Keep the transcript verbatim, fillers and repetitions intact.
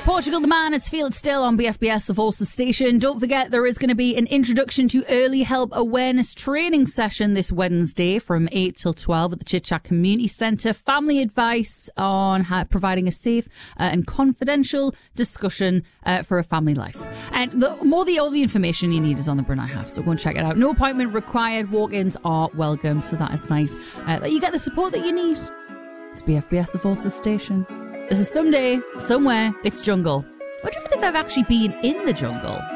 Portugal the Man, it's Feel It Still on B F B S, the Forces Station. Don't forget, there is going to be an introduction to early help awareness training session this Wednesday from eight till twelve at the Chit Chat Community Centre. Family advice on how, providing a safe uh, and confidential discussion uh, for a family life. And the more the all the information you need is on the Brunei Half, so go and check it out. No appointment required. Walk-ins are welcome, so that is nice. Uh, that you get the support that you need. It's B F B S, the Forces Station. This is someday, somewhere, it's jungle. I wonder if they've ever actually been in the jungle.